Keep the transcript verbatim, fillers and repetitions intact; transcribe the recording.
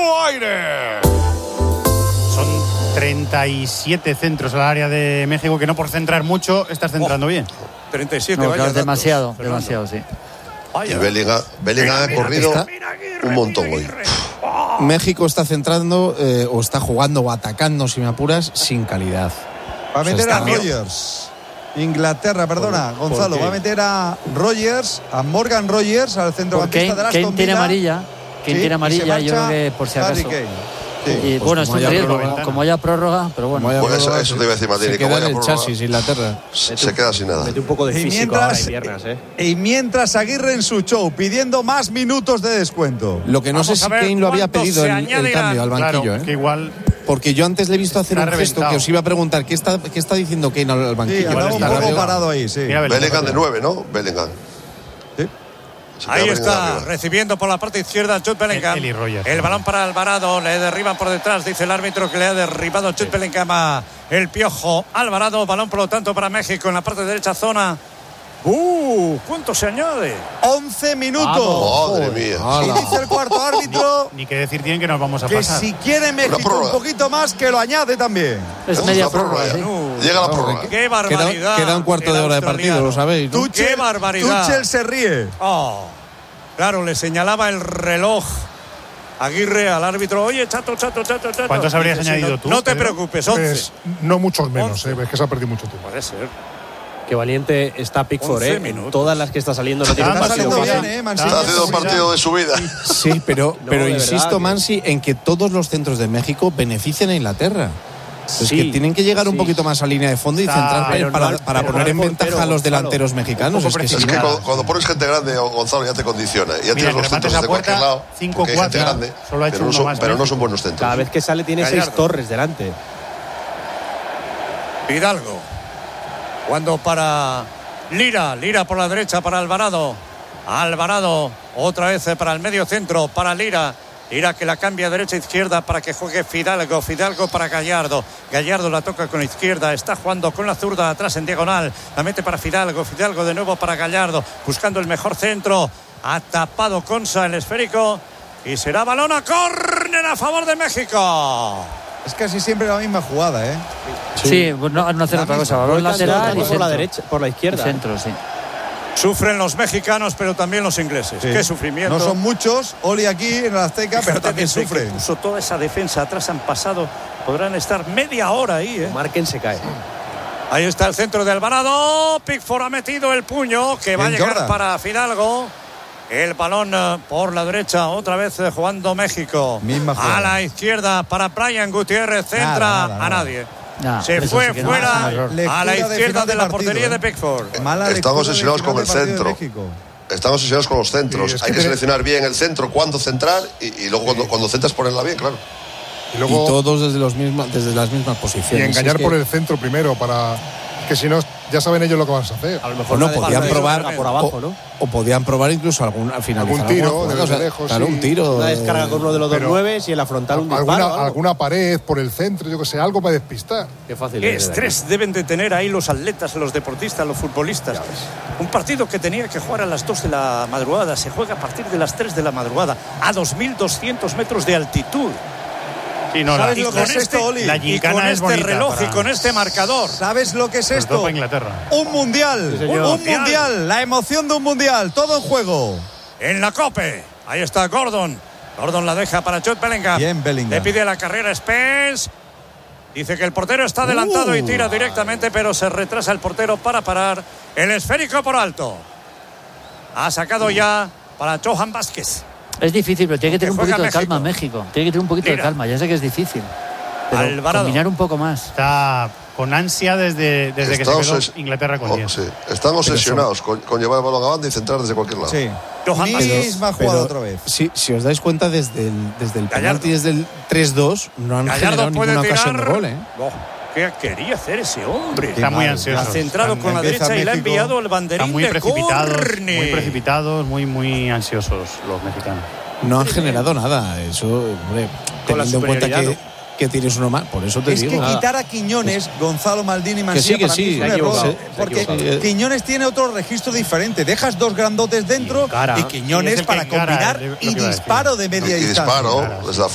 aire. Son treinta y siete centros al área de México, que no por centrar mucho estás centrando oh, bien. treinta y siete, no, vaya claro, datos, demasiado, Fernando. demasiado, sí. Vaya. Y Bellingham, Bellingham ha corrido está, un montón hoy. México está centrando eh, o está jugando o atacando, si me apuras, sin calidad. Va a meter o sea, a Rogers. Inglaterra, perdona, ¿Por, Gonzalo, por va a meter a Rogers, a Morgan Rogers, al centrocampista de la Aston Villa. ¿Quién tiene amarilla? ¿Quién sí, tiene amarilla? Yo creo que por si acaso. Sí, y, pues bueno, es un riesgo, como, como haya prórroga, pero bueno. Haya prórroga, eso, eso te iba a decir, Martín. Se queda en el chasis, Inglaterra. Se, se queda sin nada. Mete un poco de físico y mientras, ahora y piernas, ¿eh? Y mientras Aguirre en su show, pidiendo más minutos de descuento. Lo que no Vamos sé si Kane lo había pedido el, el cambio al banquillo, claro, ¿eh? que igual... Porque yo antes le he visto hacer un reventado. gesto que os iba a preguntar, ¿qué está, qué está diciendo Kane al banquillo? Sí, un poco parado ahí, sí. Bellingham de nueve, ¿no? Bellingham. Sí. Ahí está, recibiendo por la parte izquierda Jude Bellingham. El, el, el balón para Alvarado, le derriban por detrás, dice el árbitro que le ha derribado Jude sí. Bellingham a el Piojo Alvarado. Balón por lo tanto para México en la parte derecha zona. ¡Uh! ¿Cuánto se añade? once minutos. Vamos. Madre mía. Y dice el cuarto árbitro. Ni, ni que decir tienen que nos vamos a que pasar. Que si quiere México un poquito más, que lo añade también. Es Esa media es prórroga. prórroga, ¿sí? No, llega la prórroga. ¡Qué barbaridad! Queda, queda un cuarto de hora de partido, lo sabéis, ¿no? Tuchel, ¡Qué barbaridad! Tuchel se ríe. Oh, claro, le señalaba el reloj Aguirre al árbitro. Oye, chato, chato, chato, chato. ¿Cuántos habrías dice, añadido no, tú? No te preocupes, once. Pues, no muchos menos, eh, es que se ha perdido mucho tiempo. Puede ser. Qué valiente está Pickford, ¿eh? En todas las que está saliendo no tiene está partido saliendo fácil. bien, ¿eh? Está haciendo un partido de su vida. Sí, pero, no, pero de insisto, verdad, Mansi, en que todos los centros de México benefician a Inglaterra. Es sí, que tienen que llegar un sí. poquito más a línea de fondo y Está, centrar para, no, para pero poner no en portero, ventaja a los delanteros Gonzalo. mexicanos. Es que, Es si que no, cuando, cuando pones gente grande, Gonzalo, ya te condiciona. Ya Mira, tienes los centros a de puerta, cualquier lado. cinco, Porque hay gente cuatro, grande, solo ha hecho pero, no uno son, más, pero no México. son buenos centros. Cada vez que sale tiene Gallardo. seis torres delante. Hidalgo. Cuando para Lira, Lira por la derecha para Alvarado. Alvarado, otra vez para el medio centro, para Lira. Lira que la cambia derecha a izquierda para que juegue Fidalgo. Fidalgo para Gallardo. Gallardo la toca con la izquierda. Está jugando con la zurda atrás en diagonal. La mete para Fidalgo. Fidalgo de nuevo para Gallardo. Buscando el mejor centro. Ha tapado Consa el esférico. Y será balón a córner a favor de México. Es casi siempre la misma jugada, ¿eh? Sí, sí pues no, no hacer otra cosa. Balón lateral y por la derecha, por la izquierda. Centro, sí. Sufren los mexicanos, pero también los ingleses. Sí. Qué sufrimiento. No son muchos, Oli aquí en el Azteca, pero también sufre. Puso toda esa defensa atrás, han pasado. Podrán estar media hora ahí, ¿eh? Marquen, se cae. Ahí está el centro de Alvarado. Pickford ha metido el puño que va a llegar Jordan. para Fidalgo. El balón uh, por la derecha, otra vez uh, jugando México. Misma jugada. A la izquierda para Brian Gutiérrez, centra Nada, nada, a nada. nadie. Nah, Se eso fue sí que no. fuera Lectura a la de izquierda final de, de la partido, portería ¿eh? de Pickford. Mala Estamos lectura obsesionados del con el final del centro. partido de México. Estamos obsesionados con los centros. Sí, es Hay que que te- seleccionar bien el centro, cuándo centrar y, y luego cuando, cuando centras ponerla bien, claro. Y y luego todos desde, los mismos, desde las mismas y posiciones. engañar Es por que, el centro primero para que si no ya saben ellos lo que van a hacer. A lo mejor o no, la de podían Palma probar descarga por abajo, o, ¿no? o podían probar incluso algún al final Algún tiro, desde lejos, claro, sí. un tiro. Una descarga con uno de los dos Pero- nueves y en la frontal un disparo. Alguna, algo. alguna pared por el centro, yo que sé, algo para despistar. Qué fácil Qué es. estrés deben de tener ahí los atletas, los deportistas, los futbolistas. Un partido que tenía que jugar a las dos de la madrugada se juega a partir de las tres de la madrugada a dos mil doscientos metros de altitud. Sí, no, ¿Sabes la, lo que es esto, Oli? la Y gincana con es este bonita reloj para- y con este marcador. ¿Sabes lo que es sobre todo esto? para Inglaterra. Un mundial, Sí, señor. un mundial. Mundial. La emoción de un mundial, todo en juego. En la COPE. Ahí está Gordon. Gordon la deja para Jude Bellingham. Bien, Bellingham. Le pide la carrera Spence. Dice que el portero está adelantado Uh. y tira directamente, pero se retrasa el portero para parar el esférico por alto. Ha sacado ya para Johan Vázquez. Es difícil, pero tiene que tener un Que juega poquito de calma México. México. Tiene que tener un poquito Mira. de calma. Ya sé que es difícil. Pero Alvarado. combinar un poco más. Está con ansia desde, desde que Está se quedó obses- Inglaterra con oh, diez. sí. Están obsesionados con, con llevar el balón a banda y centrar desde cualquier lado. Sí. Johan Misma pero jugada otra vez. Si, si os dais cuenta, desde el, desde el Gallardo. penalti, desde el tres dos, no han Gallardo generado puede ninguna ocasión tirar. de gol, ¿eh? Oh, ¿qué quería hacer ese hombre? Está muy mal. ansioso. Ha centrado Están- con la empieza derecha y le ha México. enviado el banderín Están muy de precipitados, córner. muy precipitados, muy, muy ansiosos los mexicanos. No han generado nada. Eso, hombre, Con la teniendo en cuenta que, superioridad, que tienes uno más. Por eso te Es que digo. quitar a Quiñones, Gonzalo Maldini Que Mancilla, sí, que para mí sí. es un Se ha error, equivocado, se ha porque equivocado. Quiñones tiene otro registro diferente. Dejas dos grandotes dentro Y encara. y Y Quiñones es el que para encara, combinar es lo que y iba a decir. disparo de Y, media y distancia. disparo desde la